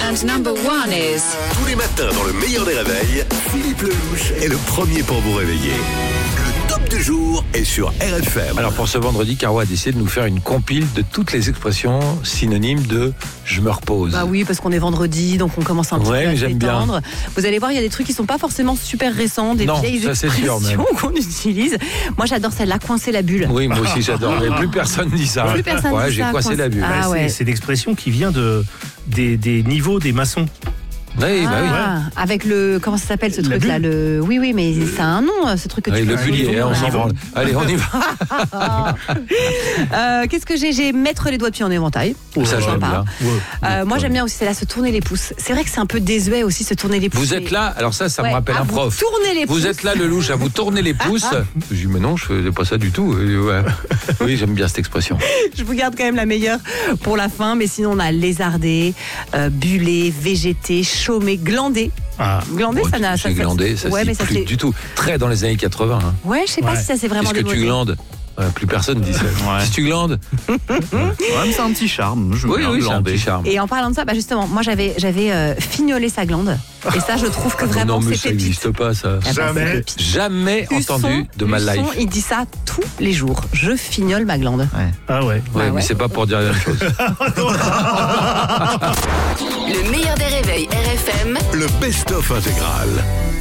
And number 1 is... Tous les matins dans le meilleur des réveils, Philippe Lelouch est le premier pour vous réveiller. Le top du jour est sur RFM. Alors pour ce vendredi, Caro a décidé de nous faire une compile de toutes les expressions synonymes de « je me repose ». Bah oui, parce qu'on est vendredi, donc on commence un petit peu à se j'aime bien. détendre. Vous allez voir, il y a des trucs qui sont pas forcément super récents, des Non, vieilles ça, c'est sûr, expressions qu'on utilise. Moi, j'adore celle-là, coincer la bulle. Oui, moi aussi j'adore, mais plus personne dit ça. Plus personne dit j'ai ça, coincé la bulle. Ah ouais. C'est l'expression qui vient des niveaux des maçons. Oui, bah oui. Avec le... Comment ça s'appelle ce La truc-là bulle. Oui, mais ça a un nom, ce truc que Oui, tu le fais. bullier, on s'en branle. Allez, on y va. Qu'est-ce que j'ai mettre les doigts de pied en éventail. Ça, j'aime sympa. bien. Moi, j'aime bien aussi, c'est là, se tourner les pouces. C'est vrai que c'est un peu désuet aussi, se tourner les pouces. Vous êtes là, alors ça me Ouais, rappelle à un vous prof. tourner les pouces. Vous êtes là, Lelouch, à vous tourner les pouces. Je dis, mais non, je faisais pas ça du tout. Ouais. Oui, j'aime bien cette expression. Je vous garde quand même la meilleure pour la fin, mais sinon on a lézardé, bullé, végété, chômé, glandé. Glandé, ça n'a... C'est glandé, ça ouais, se mais dit ça plus c'est... du tout. Très dans les années 80. Hein. Ouais, je sais pas si ça c'est vraiment Est-ce que tu démodé. glandes? Plus personne dit ça. Ouais. Si tu glandes. Ouais, mais c'est un petit charme. Oui, c'est un petit charme. Et en parlant de ça, justement, moi j'avais fignolé sa glande. Et ça, je trouve que vraiment non, mais c'est ça pépite. n'existe pas, ça. Ah bah, c'est pépite. Jamais entendu de ma Husson, life. il dit ça tous les jours. Je fignole ma glande. Ah ouais. Ouais, mais c'est pas pour dire la même chose. Le meilleur des réveils RFM. Le best-of intégral.